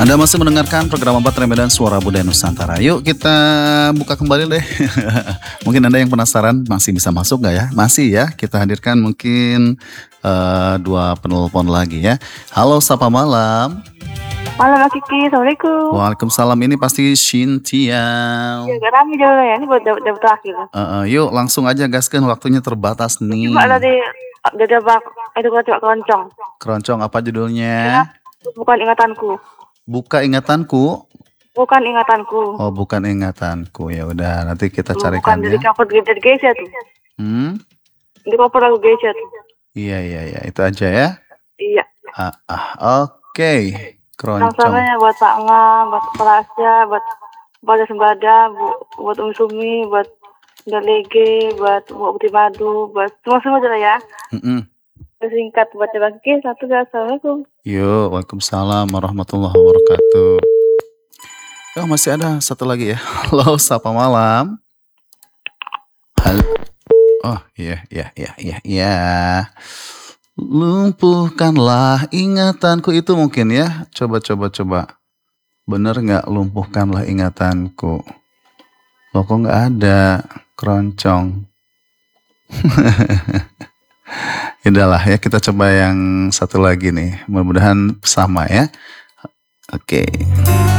Anda masih mendengarkan program Obat Ramadan Suara Budaya Nusantara. Yuk kita buka kembali deh. Mungkin Anda yang penasaran masih bisa masuk nggak ya? Masih ya. Kita hadirkan mungkin dua penelpon lagi ya. Halo, sapa malam. Malam Mas Kiki, Assalamualaikum. Waalaikumsalam. Ini pasti Cynthia. Ya, gak rame dulu ya, ini buat dapet terakhir. Yuk langsung aja gaskan, waktunya terbatas nih. Coba tadi udah debak, itu gua coba keroncong. Keroncong apa judulnya? Ya, bukan ingatanku. Buka ingatanku. Bukan ingatanku. Oh, bukan ingatanku. Ya udah, nanti kita carikan bukan ya. Dari cover dari Geisha tuh. Di cover lagu Geisha tuh. Iya, itu aja ya. Iya. Oke. Keroncong. Sama-sama buat Pak Nga, buat Prasia, buat Sembada, buat Sumi, buat Dalege, buat Putih Madu, buat semua aja lah ya. Singkat buat Bang Kiki, satu ya, Assalamualaikum. Yuk, waalaikumsalam warahmatullahi wabarakatuh. Oh, masih ada satu lagi ya. Halo, sapa malam. Halo. Oh, iya. Lumpuhkanlah ingatanku, itu mungkin ya. Coba. Bener nggak lumpuhkanlah ingatanku? Loh, kok nggak ada keroncong? Udahlah ya, kita coba yang satu lagi nih. Mudah-mudahan sama ya. Oke.